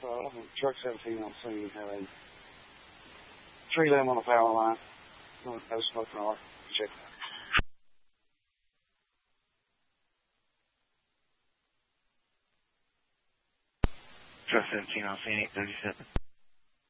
truck 17 on scene had a tree limb on the power line. No smoke and all. Check that. Truck 17 on scene 837.